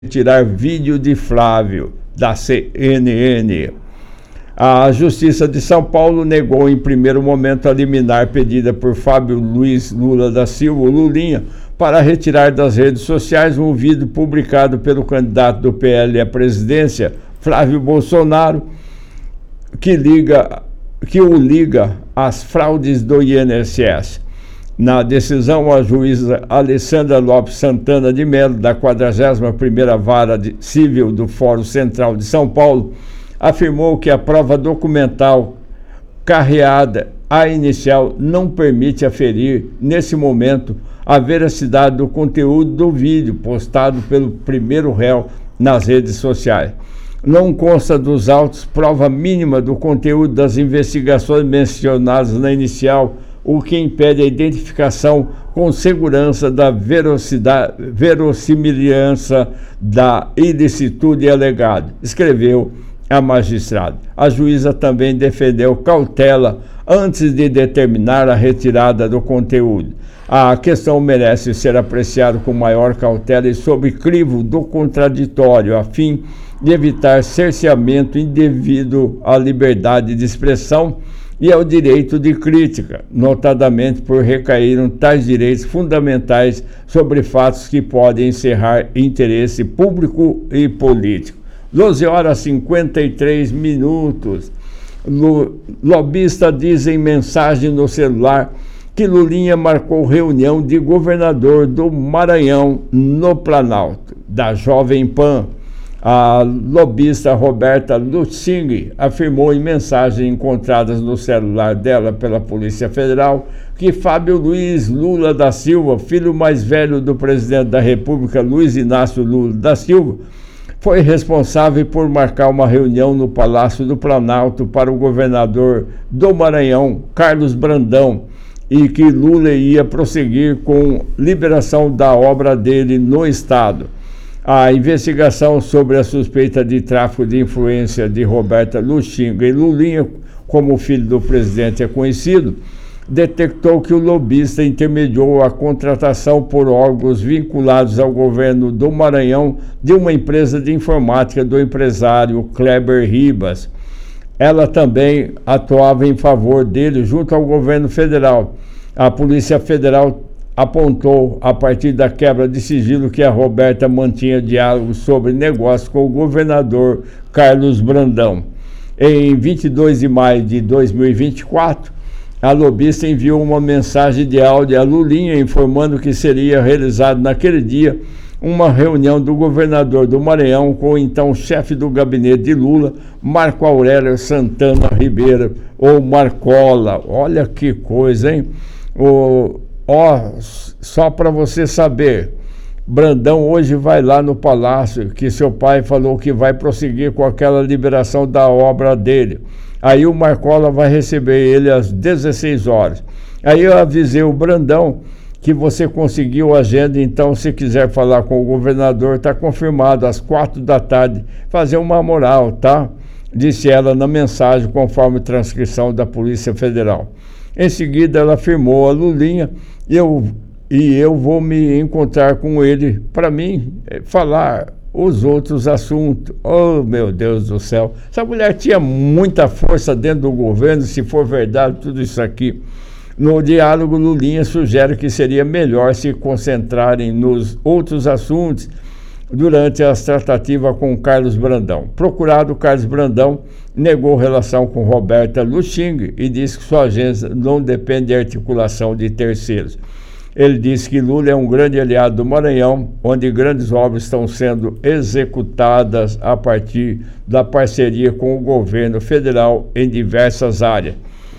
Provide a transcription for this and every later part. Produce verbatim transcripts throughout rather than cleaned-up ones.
Tirar vídeo de Flávio, da C N N. A Justiça de São Paulo negou em primeiro momento a liminar pedida por Fábio Luiz Lula da Silva, Lulinha, para retirar das redes sociais um vídeo publicado pelo candidato do P L à presidência, Flávio Bolsonaro, que, liga, que o liga às fraudes do I N S S. Na decisão, a juíza Alessandra Lopes Santana de Mello, da quadragésima primeira Vara de Civil do Fórum Central de São Paulo, afirmou que a prova documental carreada à inicial não permite aferir, nesse momento, a veracidade do conteúdo do vídeo postado pelo primeiro réu nas redes sociais. Não consta dos autos prova mínima do conteúdo das investigações mencionadas na inicial, o que impede a identificação com segurança da verossimilhança da ilicitude alegada, escreveu a magistrada. A juíza também defendeu cautela antes de determinar a retirada do conteúdo. A questão merece ser apreciada com maior cautela e sob crivo do contraditório, a fim de evitar cerceamento indevido à liberdade de expressão e ao direito de crítica, notadamente por recaíram tais direitos fundamentais sobre fatos que podem encerrar interesse público e político. doze horas e cinquenta e três minutos. Lobista diz em mensagem no celular que Lulinha marcou reunião de governador do Maranhão no Planalto. Da Jovem Pan, a lobista Roberta Lutzing afirmou em mensagens encontradas no celular dela pela Polícia Federal que Fábio Luiz Lula da Silva, filho mais velho do presidente da República, Luiz Inácio Lula da Silva, foi responsável por marcar uma reunião no Palácio do Planalto para o governador do Maranhão, Carlos Brandão, e que Lula ia prosseguir com liberação da obra dele no estado. A investigação sobre a suspeita de tráfico de influência de Roberta Luxinga e Lulinha, como o filho do presidente é conhecido, detectou que o lobista intermediou a contratação por órgãos vinculados ao governo do Maranhão de uma empresa de informática do empresário Kleber Ribas. Ela também atuava em favor dele junto ao governo federal. A Polícia Federal apontou, a partir da quebra de sigilo, que a Roberta mantinha diálogo sobre negócios com o governador Carlos Brandão. Em vinte e dois de maio de dois mil e vinte e quatro, a lobista enviou uma mensagem de áudio a Lulinha informando que seria realizado naquele dia uma reunião do governador do Maranhão com o então chefe do gabinete de Lula, Marco Aurélio Santana Ribeiro, ou Marcola. Olha que coisa, hein? O, ó, só para você saber, Brandão hoje vai lá no palácio, que seu pai falou que vai prosseguir com aquela liberação da obra dele. Aí o Marcola vai receber ele às dezesseis horas. Aí eu avisei o Brandão que você conseguiu a agenda, então se quiser falar com o governador, está confirmado às quatro da tarde, fazer uma moral, tá? Disse ela na mensagem, conforme transcrição da Polícia Federal. Em seguida ela afirmou a Lulinha, eu, e eu vou me encontrar com ele para mim falar os outros assuntos. Oh, meu Deus do céu, essa mulher tinha muita força dentro do governo, se for verdade tudo isso aqui. No diálogo, Lulinha sugere que seria melhor se concentrarem nos outros assuntos durante as tratativas com Carlos Brandão. Procurado, Carlos Brandão negou relação com Roberta Luxing e disse que sua agência não depende de articulação de terceiros. Ele disse que Lula é um grande aliado do Maranhão, onde grandes obras estão sendo executadas a partir da parceria com o governo federal em diversas áreas.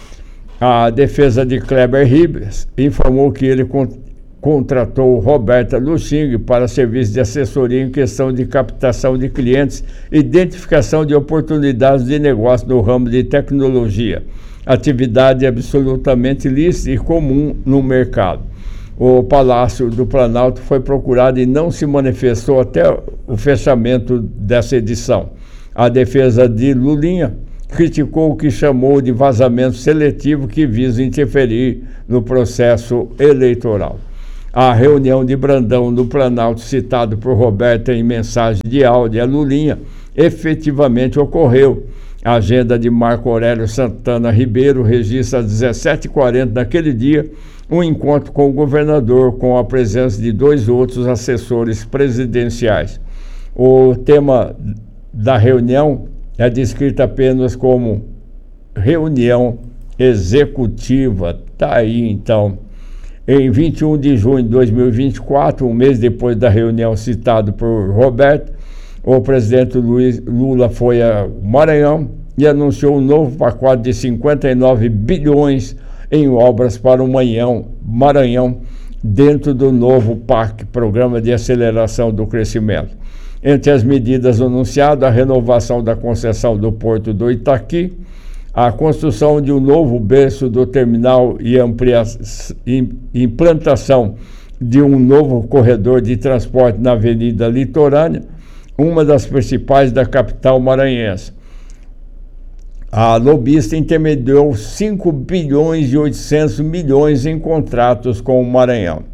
A defesa de Kleber Ribas informou que ele con- contratou Roberta Luxing para serviço de assessoria em questão de captação de clientes, identificação de oportunidades de negócio no ramo de tecnologia, atividade absolutamente lícita e comum no mercado. O Palácio do Planalto foi procurado e não se manifestou até o fechamento dessa edição. A defesa de Lulinha criticou o que chamou de vazamento seletivo que visa interferir no processo eleitoral. A reunião de Brandão no Planalto, citado por Roberta em mensagem de áudio a Lulinha, efetivamente ocorreu. A agenda de Marco Aurélio Santana Ribeiro registra às dezessete e quarenta naquele dia um encontro com o governador, com a presença de dois outros assessores presidenciais. O tema da reunião é descrito apenas como reunião executiva. Tá aí, então. Em vinte e um de junho de dois mil e vinte e quatro, um mês depois da reunião citada por Roberto, o presidente Luiz Lula foi ao Maranhão e anunciou um novo pacote de cinquenta e nove bilhões em obras para o Maranhão, Maranhão dentro do novo P A C, Programa de Aceleração do Crescimento. Entre as medidas anunciadas, a renovação da concessão do Porto do Itaqui, a construção de um novo berço do terminal e ampliação, implantação de um novo corredor de transporte na Avenida Litorânea, uma das principais da capital maranhense. A lobista intermediou cinco bilhões e oitocentos milhões em contratos com o Maranhão.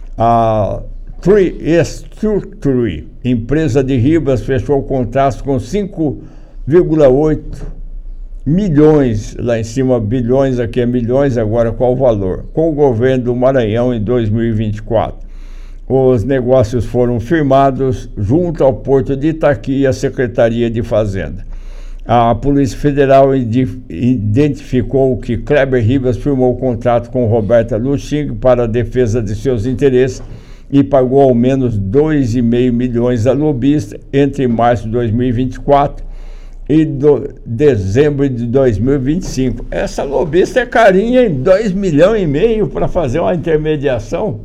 A Tree Structure, empresa de Ribas, fechou contratos com cinco vírgula oito milhões, lá em cima bilhões, aqui é milhões, agora qual o valor? Com o governo do Maranhão em dois mil e vinte e quatro. Os negócios foram firmados junto ao Porto de Itaqui e à Secretaria de Fazenda. A Polícia Federal identificou que Kleber Ribas firmou o contrato com Roberta Luxing para a defesa de seus interesses e pagou ao menos dois vírgula cinco milhões a lobista entre março de dois mil e vinte e quatro e do, dezembro de dois mil e vinte e cinco. Essa lobista é carinha em dois milhões e meio para fazer uma intermediação.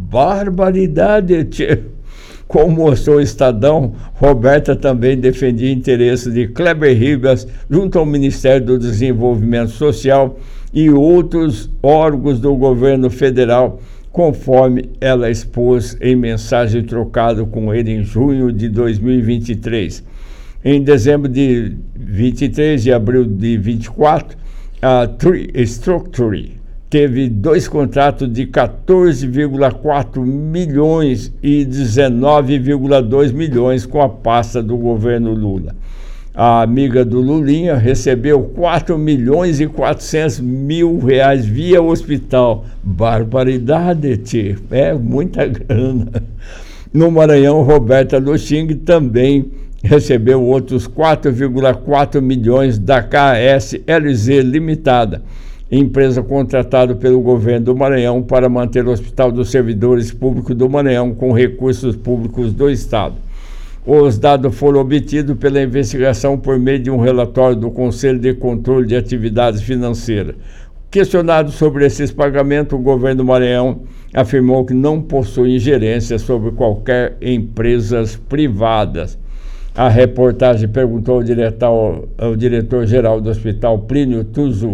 Barbaridade, tio. Como mostrou o Estadão, Roberta também defendia interesses de Kleber Ribas junto ao Ministério do Desenvolvimento Social e outros órgãos do governo federal, conforme ela expôs em mensagem trocada com ele em junho de dois mil e vinte e três. Em dezembro de vinte e três e abril de vinte e quatro, a Tree Structure teve dois contratos de quatorze vírgula quatro milhões e dezenove vírgula dois milhões com a pasta do governo Lula. A amiga do Lulinha recebeu quatro milhões e quatrocentos mil reais via hospital. Barbaridade, tio. É muita grana. No Maranhão, Roberta Luxing também recebeu outros quatro vírgula quatro milhões da K S L Z Limitada, empresa contratada pelo governo do Maranhão para manter o Hospital dos Servidores Públicos do Maranhão com recursos públicos do Estado. Os dados foram obtidos pela investigação por meio de um relatório do Conselho de Controle de Atividades Financeiras. Questionado sobre esses pagamentos, o governo do Maranhão afirmou que não possui ingerência sobre qualquer empresas privadas. A reportagem perguntou ao diretor, ao diretor-geral do Hospital, Plínio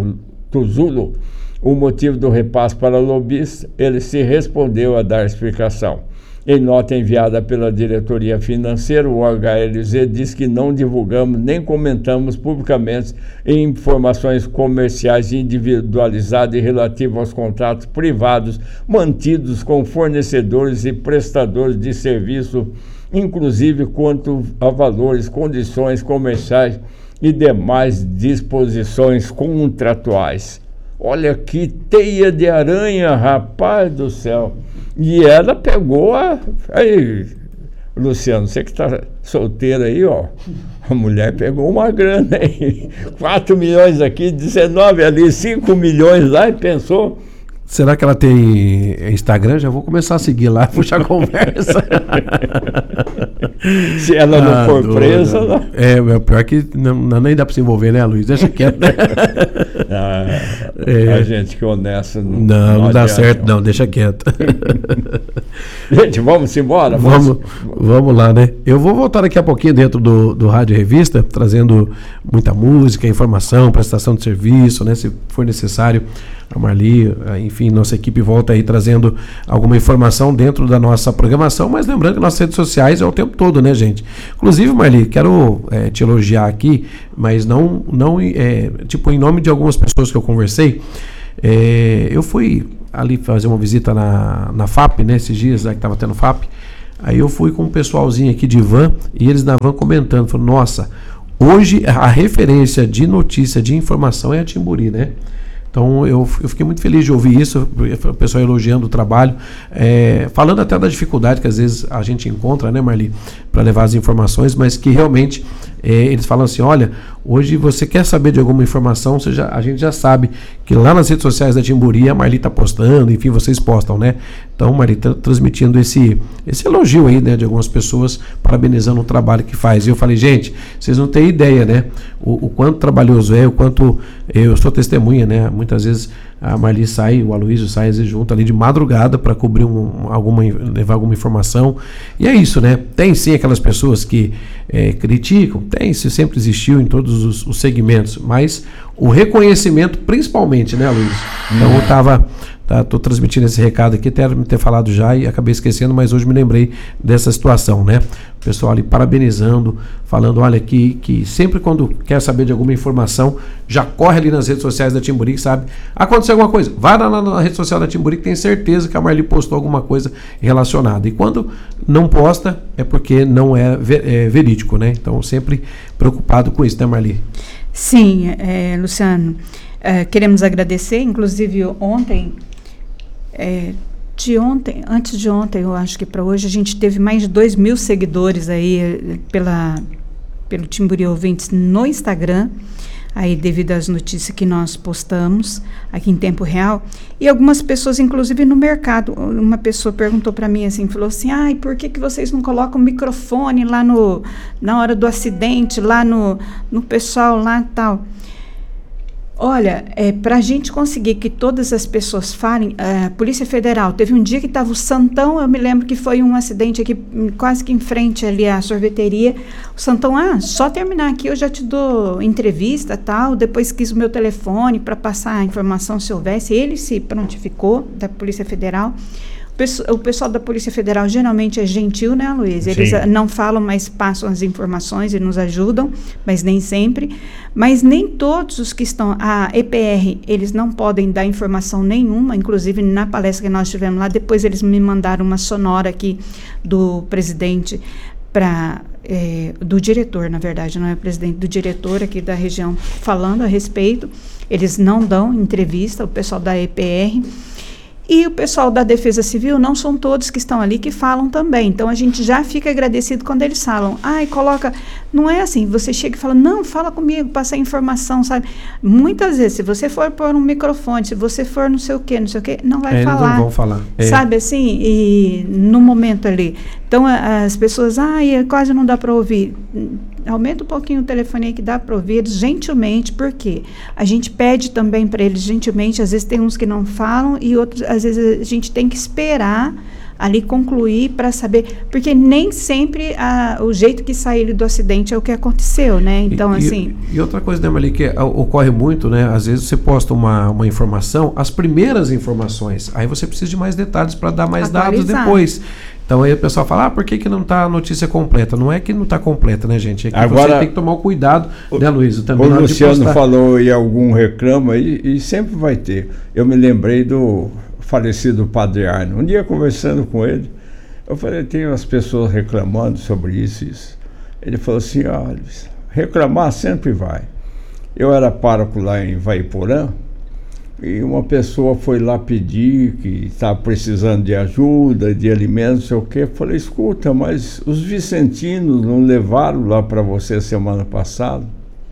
Tuzulo, o motivo do repasse para o lobista. Ele se respondeu a dar explicação. Em nota enviada pela diretoria financeira, o H L Z diz que não divulgamos nem comentamos publicamente informações comerciais individualizadas e relativas aos contratos privados mantidos com fornecedores e prestadores de serviço, inclusive quanto a valores, condições comerciais e demais disposições contratuais. Olha que teia de aranha, rapaz do céu. E ela pegou a... Aí, Luciano, você que está solteiro aí, ó. A mulher pegou uma grana aí. quatro milhões aqui, dezenove ali, cinco milhões lá e pensou... Será que ela tem Instagram? Já vou começar a seguir lá, puxar conversa. Se ela não ah, for dona. presa... Não. É, pior que não, não nem dá para se envolver, né, Luiz? Deixa quieto. ah, é. A gente que é honesto... Não, não, não dá certo, não. Deixa quieto. Gente, vamos embora? Vamos, vamos lá, né? Eu vou voltar daqui a pouquinho dentro do, do Rádio Revista, trazendo muita música, informação, prestação de serviço, né? Se for necessário, a Marli, enfim, nossa equipe volta aí trazendo alguma informação dentro da nossa programação, mas lembrando que nossas redes sociais é o tempo todo, né, gente? Inclusive, Marli, quero é, te elogiar aqui, mas não, não é, tipo, em nome de algumas pessoas que eu conversei, é, eu fui ali fazer uma visita na, na F A P, né, esses dias, né, que estava tendo F A P. Aí eu fui com um pessoalzinho aqui de van, e eles na van comentando, falando, nossa, hoje a referência de notícia, de informação é a Timburi, né? Então eu, eu fiquei muito feliz de ouvir isso, o pessoal elogiando o trabalho, é, falando até da dificuldade que às vezes a gente encontra, né, Marli, para levar as informações, mas que realmente é, eles falam assim, olha, hoje você quer saber de alguma informação, você já, a gente já sabe que lá nas redes sociais da Timburi a Marli está postando, enfim, vocês postam, né? Então, Marli, tá transmitindo esse, esse elogio aí, né, de algumas pessoas, parabenizando o trabalho que faz. E eu falei, gente, vocês não têm ideia, né, o, o quanto trabalhoso é, o quanto eu sou testemunha, né, muitas vezes a Marli sai, o Aloysio sai, às vezes junto ali de madrugada para cobrir um, alguma, levar alguma informação. E é isso, né? Tem sim aquelas pessoas que é, criticam, tem, isso sempre existiu em todos os, os segmentos, mas o reconhecimento principalmente, né, Aloysio? Então eu estava... Estou tá, transmitindo esse recado aqui, até me ter falado já e acabei esquecendo, mas hoje me lembrei dessa situação, né? O pessoal ali parabenizando, falando, olha, que, que sempre quando quer saber de alguma informação, já corre ali nas redes sociais da Timburi, sabe? Aconteceu alguma coisa, vai lá na, na rede social da Timburi que tem certeza que a Marli postou alguma coisa relacionada. E quando não posta, é porque não é, ver, é verídico, né? Então, sempre preocupado com isso, né, Marli? Sim, é, Luciano, é, queremos agradecer, inclusive ontem, É, de ontem, antes de ontem, eu acho que para hoje, a gente teve mais de dois mil seguidores aí pela, pelo Timburi Ouvintes no Instagram, aí devido às notícias que nós postamos aqui em tempo real, e algumas pessoas, inclusive no mercado, uma pessoa perguntou para mim assim, falou assim, ai, por que, que vocês não colocam o microfone lá no, na hora do acidente, lá no, no pessoal lá e tal? Olha, é, para a gente conseguir que todas as pessoas falem, a Polícia Federal, teve um dia que estava o Santão, eu me lembro que foi um acidente aqui, quase que em frente ali à sorveteria, o Santão, ah, só terminar aqui eu já te dou entrevista tal, depois quis o meu telefone para passar a informação se houvesse, ele se prontificou da Polícia Federal. O pessoal da Polícia Federal geralmente é gentil, né, Luiz? Eles Sim. não falam, mas passam as informações e nos ajudam, mas nem sempre. Mas nem todos os que estão... A E P R, eles não podem dar informação nenhuma, inclusive na palestra que nós tivemos lá, depois eles me mandaram uma sonora aqui do presidente para... É, do diretor, na verdade, não é o presidente, do diretor aqui da região, falando a respeito. Eles não dão entrevista, o pessoal da E P R... E o pessoal da Defesa Civil, não são todos que estão ali que falam também. Então, a gente já fica agradecido quando eles falam. Ai, coloca... Não é assim, você chega e fala, não, fala comigo, passa a informação, sabe? Muitas vezes, se você for pôr um microfone, se você for não sei o quê, não sei o quê, não vai é, falar. Eles não vão falar. É. Sabe assim? E no momento ali. Então, a, as pessoas, ai, quase não dá para ouvir. Aumenta um pouquinho o telefone aí que dá para ouvir gentilmente, porque a gente pede também para eles gentilmente, às vezes tem uns que não falam e outros, às vezes a gente tem que esperar ali concluir para saber, porque nem sempre a, o jeito que sai do acidente é o que aconteceu, né? Então, e, assim... E, e outra coisa, né, Marli, que ocorre muito, né? Às vezes você posta uma, uma informação, as primeiras informações, aí você precisa de mais detalhes para dar mais Atualizar. dados depois. Então aí o pessoal fala, ah, por que, que não está a notícia completa? Não é que não está completa, né, gente? É que Agora, você tem que tomar o cuidado, o, né, Luiz? Também o Luciano falou em algum reclama e, e sempre vai ter. Eu me lembrei do falecido Padre Arno. Um dia conversando com ele, eu falei, tem umas pessoas reclamando sobre isso e isso. Ele falou assim, olha, reclamar sempre vai. Eu era pároco lá em Vaiporã, e uma pessoa foi lá pedir que estava precisando de ajuda, de alimentos, não sei o quê. Eu falei, escuta, mas os vicentinos não levaram lá para você semana passada?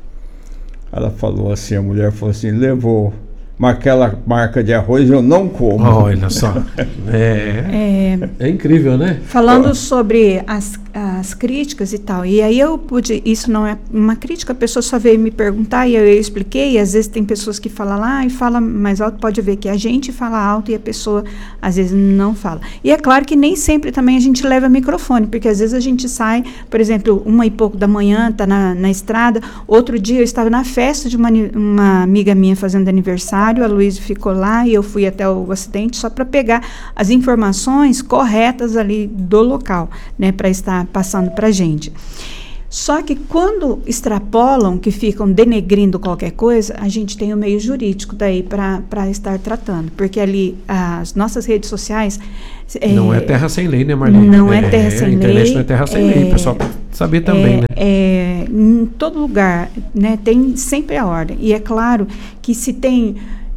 Ela falou assim, a mulher falou assim, levou. Mas aquela marca de arroz eu não como. Olha só. É, é, é incrível, né? Falando sobre as, as críticas e tal, e aí eu pude, isso não é uma crítica, a pessoa só veio me perguntar e eu, eu expliquei, e às vezes tem pessoas que falam lá e falam mais alto, pode ver que a gente fala alto e a pessoa às vezes não fala. E é claro que nem sempre também a gente leva microfone, porque às vezes a gente sai, por exemplo, uma e pouco da manhã, tá na, na estrada, outro dia eu estava na festa de uma, uma amiga minha fazendo aniversário, a Luísa ficou lá e eu fui até o acidente só para pegar as informações corretas ali do local, né, para estar passando para a gente. Só que quando extrapolam, que ficam denegrindo qualquer coisa, a gente tem o meio jurídico daí para estar tratando. Porque ali as nossas redes sociais... Não é, é terra sem lei, né, Marli? Não é, é terra sem lei. A internet não é terra sem é, lei, o pessoal tem que saber também, é, né? É, em todo lugar, né, tem sempre a ordem. E é claro que se tem...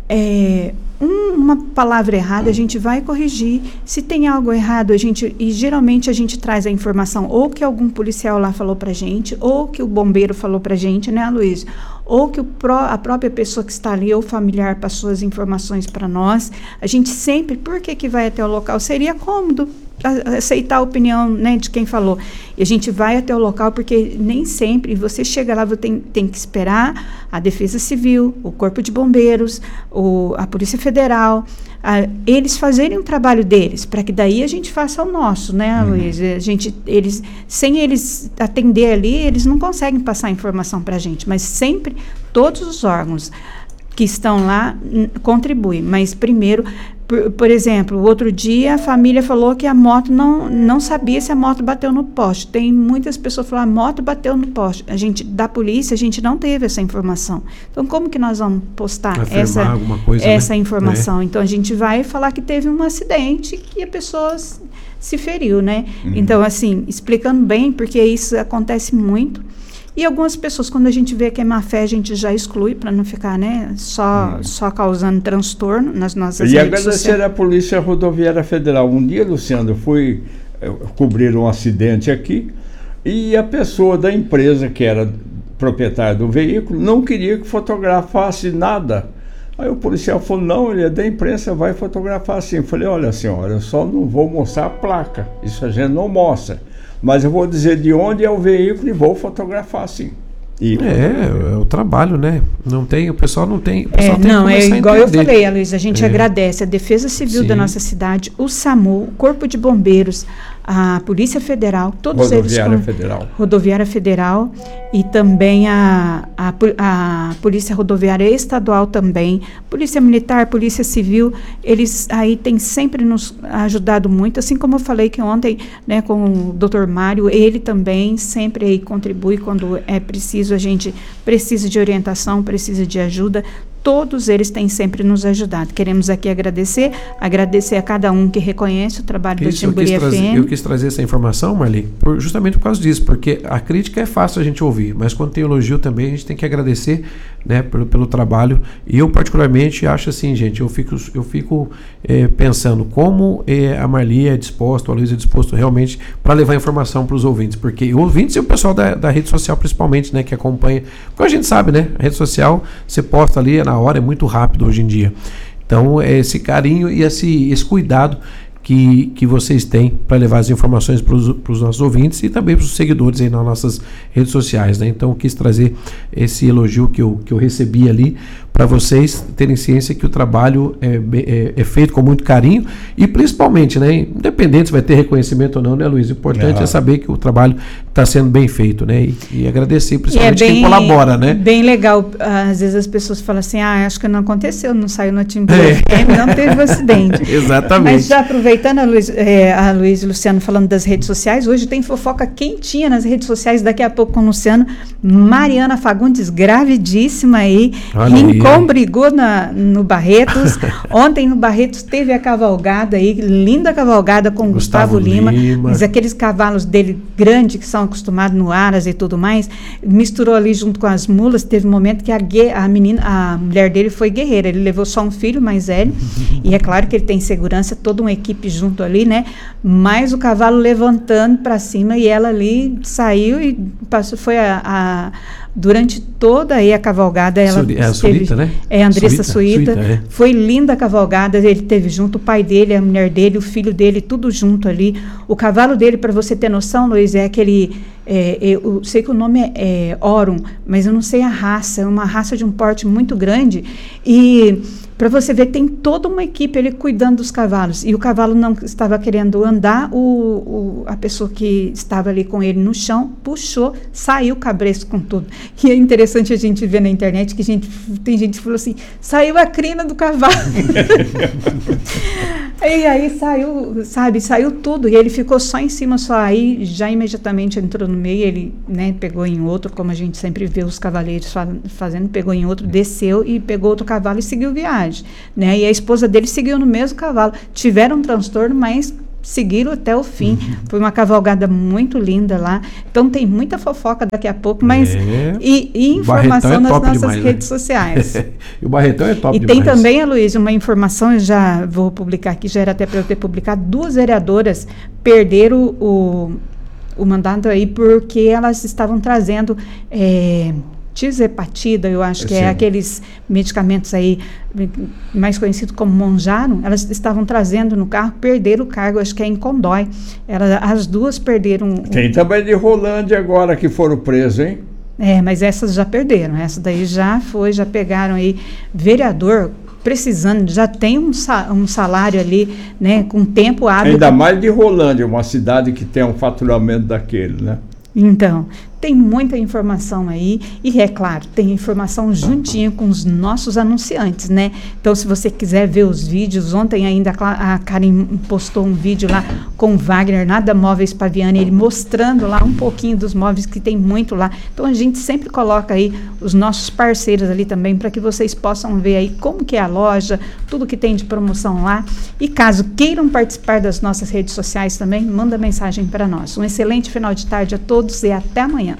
É, um, uma palavra errada, a gente vai corrigir. Se tem algo errado, a gente, e geralmente a gente traz a informação ou que algum policial lá falou pra gente, ou que o bombeiro falou pra gente, né, Luiz? Ou que o pró, a própria pessoa que está ali, ou familiar, passou as informações para nós. A gente sempre, por que que vai até o local? Seria cômodo aceitar a opinião, né, de quem falou. E a gente vai até o local porque nem sempre você chega lá, você tem, tem que esperar a Defesa Civil, o Corpo de Bombeiros, o, a Polícia Federal, a, eles fazerem o trabalho deles, para que daí a gente faça o nosso, né, uhum. Luiz? A gente, eles, sem eles atender ali, eles não conseguem passar a informação para a gente, mas sempre todos os órgãos que estão lá n- contribuem, mas primeiro, por, por exemplo, outro dia a família falou que a moto não, não sabia se a moto bateu no poste. Tem muitas pessoas que falam, a moto bateu no poste. A gente, da polícia, a gente não teve essa informação. Então, como que nós vamos postar Afirmar essa, alguma coisa, essa né? informação? É. Então, a gente vai falar que teve um acidente que a pessoa s- se feriu, né? Uhum. Então, assim, explicando bem, porque isso acontece muito. E algumas pessoas, quando a gente vê que é má fé, a gente já exclui para não ficar, né, só, hum. só causando transtorno nas nossas e redes agradecer sociais. à Polícia Rodoviária Federal. Um dia, Luciano, eu fui eu, cobrir um acidente aqui e a pessoa da empresa, que era proprietária do veículo, não queria que fotografasse nada. Aí o policial falou, não, ele é da imprensa, vai fotografar assim. Eu falei, olha senhora, eu só não vou mostrar a placa, isso a gente não mostra. Mas eu vou dizer de onde é o veículo e vou fotografar sim. E é, é o trabalho, né? Não tem, o pessoal não tem. O pessoal É, tem não, que é começar a igual eu entender. falei, Luiz, a gente É. agradece a Defesa Civil Sim. da nossa cidade, o SAMU, o Corpo de Bombeiros, a Polícia Federal, todos eles. Rodoviária com- Federal. Rodoviária Federal e também a, a, po- a Polícia Rodoviária Estadual também, Polícia Militar, Polícia Civil, eles aí têm sempre nos ajudado muito, assim como eu falei que ontem, né, com o doutor Mário, ele também sempre aí contribui quando é preciso, a gente precisa de orientação, precisa de ajuda. Todos eles têm sempre nos ajudado. Queremos aqui agradecer, agradecer a cada um que reconhece o trabalho Isso, da eu, quis Timburi trazer, F M. eu quis trazer essa informação, Marli, por, justamente por causa disso, porque a crítica é fácil a gente ouvir, mas quando tem elogio também a gente tem que agradecer, né, pelo, pelo trabalho. E eu particularmente acho assim, gente, eu fico, eu fico é, pensando como é, a Marli é disposta, a Luiz é disposto realmente para levar informação para os ouvintes, porque ouvintes e o pessoal da, da rede social principalmente, né, que acompanha, porque a gente sabe, né, a rede social você posta ali na hora, é muito rápido hoje em dia. Então, é esse carinho e esse, esse cuidado que, que vocês têm para levar as informações para os nossos ouvintes e também para os seguidores aí nas nossas redes sociais, né? Então, eu quis trazer esse elogio que eu, que eu recebi ali para vocês terem ciência que o trabalho é, é, é feito com muito carinho e principalmente, né, independente se vai ter reconhecimento ou não, né, Luiz? O importante Ah. é saber que o trabalho está sendo bem feito, né? E, e agradecer E é principalmente bem, quem colabora, né? bem legal. Às vezes as pessoas falam assim, ah, acho que não aconteceu, não saiu no time É. não teve acidente. Exatamente. Mas já aproveitando a Luiz, é, a Luiz e o Luciano falando das redes sociais, hoje tem fofoca quentinha nas redes sociais, daqui a pouco com o Luciano. Mariana Fagundes, gravidíssima aí. Olha aí. Rincon brigou na, no Barretos. Ontem no Barretos teve a cavalgada aí, linda cavalgada com Gustavo, Gustavo Lima. Lima. Mas aqueles cavalos dele grandes, que são acostumados no Aras e tudo mais, misturou ali junto com as mulas. Teve um momento que a, gue- a menina, a mulher dele foi guerreira. Ele levou só um filho mais velho. E é claro que ele tem segurança, toda uma equipe junto ali, né? Mas o cavalo levantando para cima e ela ali saiu e passou, foi a, a durante toda aí a cavalgada, ela Suri- é a esteve- Surita, né? É, Andressa Surita, Suíta. Surita, é. Foi linda a cavalgada, ele teve junto o pai dele, a mulher dele, o filho dele, tudo junto ali. O cavalo dele, para você ter noção, Luiz, é aquele... É, eu sei que o nome é, é Orum, mas eu não sei a raça, é uma raça de um porte muito grande. E para você ver, tem toda uma equipe ali cuidando dos cavalos. E o cavalo não estava querendo andar, o, o, a pessoa que estava ali com ele no chão puxou, saiu o cabresto com tudo. E é interessante a gente ver na internet que gente, tem gente que falou assim, saiu a crina do cavalo. E aí saiu, sabe, saiu tudo, e ele ficou só em cima, só aí, já imediatamente entrou no meio, ele, né, pegou em outro, como a gente sempre vê os cavaleiros fa- fazendo, pegou em outro, desceu e pegou outro cavalo e seguiu viagem, né, e a esposa dele seguiu no mesmo cavalo, tiveram um transtorno, mas seguiram até o fim. Uhum. Foi uma cavalgada muito linda lá. Então tem muita fofoca daqui a pouco, mas é. e, e informação é nas nossas demais, redes, né, sociais. E o Barretão é top e demais. E tem também, Aloysio, uma informação, eu já vou publicar aqui, já era até para eu ter publicado, duas vereadoras perderam o, o mandato aí porque elas estavam trazendo é, tisepatida, eu acho que Sim. é aqueles medicamentos aí mais conhecidos como Monjaro, elas estavam trazendo no carro, perderam o cargo, acho que é em Condói. Ela, as duas perderam. Tem o... também de Rolândia agora que foram presos, hein? É, mas essas já perderam, essa daí já foi, já pegaram aí, vereador precisando, já tem um, um salário ali, né, com tempo hábil. Ainda mais de Rolândia, uma cidade que tem um faturamento daquele, né? Então, tem muita informação aí e, é claro, tem informação juntinho com os nossos anunciantes, né? Então, se você quiser ver os vídeos, ontem ainda a Karen postou um vídeo lá com o Wagner, Nada Móveis Paviani, ele mostrando lá um pouquinho dos móveis que tem muito lá. Então, a gente sempre coloca aí os nossos parceiros ali também para que vocês possam ver aí como que é a loja, tudo que tem de promoção lá. E caso queiram participar das nossas redes sociais também, manda mensagem para nós. Um excelente final de tarde a todos e até amanhã.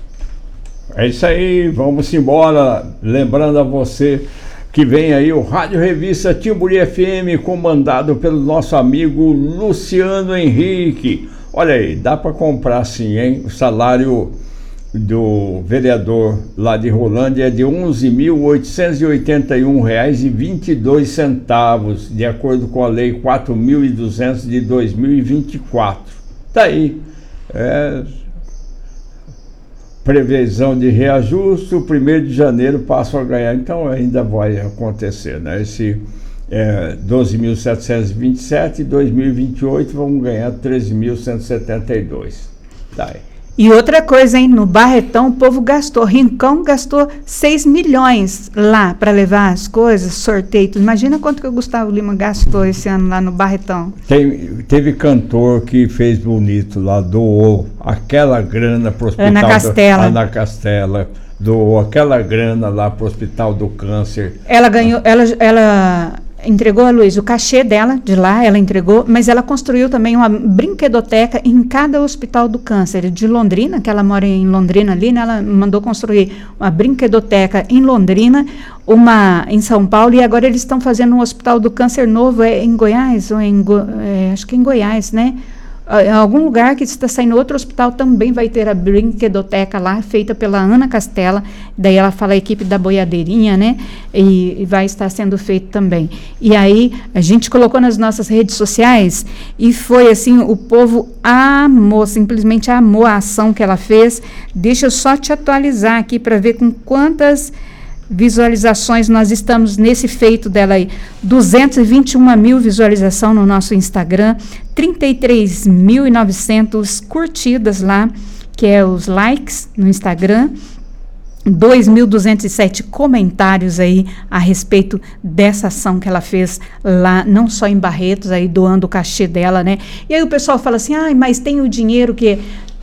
É isso aí, vamos embora. Lembrando a você que vem aí o Rádio Revista Timburi F M, comandado pelo nosso amigo Luciano Henrique. Olha aí, dá para comprar sim, hein? O salário do vereador lá de Rolândia é de onze mil oitocentos e oitenta e um reais e vinte e dois centavos, de acordo com a lei quatro mil e duzentos de dois mil e vinte e quatro. Tá aí. É... previsão de reajuste, o primeiro de janeiro passa a ganhar, então ainda vai acontecer, né? Esse é, doze mil setecentos e vinte e sete e dois mil e vinte e oito vão ganhar treze mil cento e setenta e dois. Tá aí. E outra coisa, hein? No Barretão o povo gastou, Rincão gastou seis milhões lá para levar as coisas, sorteio. Imagina quanto que o Gustavo Lima gastou esse ano lá no Barretão. Tem, teve cantor que fez bonito lá, doou aquela grana para o hospital. Ana Castela. Do, Ana Castela doou aquela grana lá para o Hospital do Câncer. Ela ganhou, ela, ela entregou, a Luiz, o cachê dela, de lá, ela entregou, mas ela construiu também uma brinquedoteca em cada Hospital do Câncer de Londrina, que ela mora em Londrina ali, né? Ela mandou construir uma brinquedoteca em Londrina, uma em São Paulo, e agora eles estão fazendo um Hospital do Câncer novo, é em Goiás, ou em, é, acho que em Goiás, né? Em algum lugar que está saindo outro hospital também vai ter a brinquedoteca lá, feita pela Ana Castela, daí ela fala a equipe da boiadeirinha, né, e, e vai estar sendo feito também. E aí a gente colocou nas nossas redes sociais e foi assim, o povo amou, simplesmente amou a ação que ela fez. Deixa eu só te atualizar aqui para ver com quantas visualizações nós estamos nesse feito dela aí. duzentos e vinte e uma mil visualizações no nosso Instagram, trinta e três mil e novecentos curtidas lá, que é os likes no Instagram, dois mil duzentos e sete comentários aí a respeito dessa ação que ela fez lá, não só em Barretos, aí doando o cachê dela, né? E aí o pessoal fala assim, ah, mas tem o dinheiro que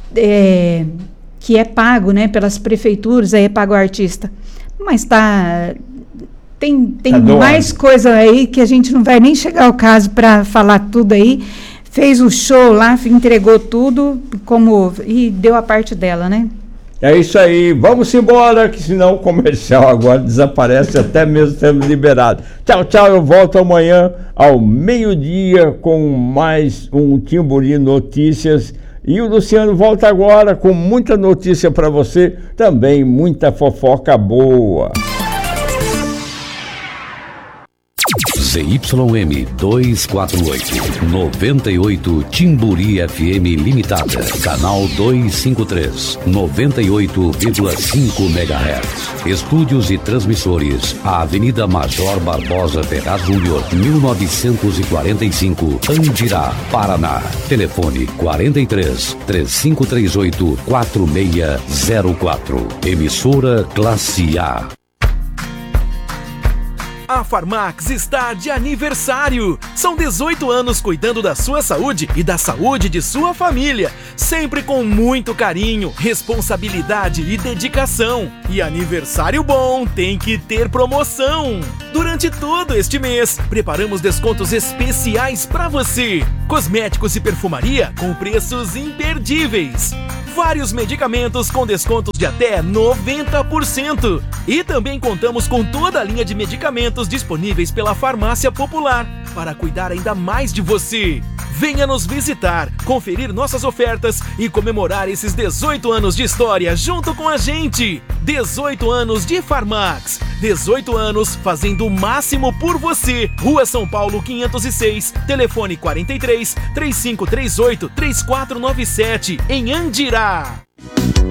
é, que é pago, né, pelas prefeituras, aí é pago o artista. Mas tá, tem, tem tá mais coisa aí que a gente não vai nem chegar ao caso para falar tudo aí. Fez o show lá, entregou tudo como, e deu a parte dela, né? É isso aí, vamos embora, que senão o comercial agora desaparece, até mesmo sendo liberado. Tchau, tchau, eu volto amanhã ao meio-dia com mais um Timburi Notícias. E o Luciano volta agora com muita notícia para você, também muita fofoca boa. Z Y M duzentos e quarenta e oito, noventa e oito Timburi F M Limitada, canal duzentos e cinquenta e três, noventa e oito vírgula cinco megahertz. Estúdios e transmissores, a Avenida Major Barbosa Ferraz Júnior, mil novecentos e quarenta e cinco, Andirá, Paraná. Telefone quarenta e três, três cinco três oito, quatro seis zero quatro. Emissora Classe A. A Farmax está de aniversário. São dezoito anos cuidando da sua saúde e da saúde de sua família, sempre com muito carinho, responsabilidade e dedicação. E aniversário bom tem que ter promoção. Durante todo este mês, preparamos descontos especiais para você. Cosméticos e perfumaria com preços imperdíveis. Vários medicamentos com descontos de até noventa por cento. E também contamos com toda a linha de medicamentos disponíveis pela Farmácia Popular para cuidar ainda mais de você. Venha nos visitar, conferir nossas ofertas e comemorar esses dezoito anos de história junto com a gente. dezoito anos de Farmax. dezoito anos fazendo o máximo por você. Rua São Paulo quinhentos e seis, telefone quarenta e três, trinta e cinco trinta e oito, trinta e quatro noventa e sete, em Andirá.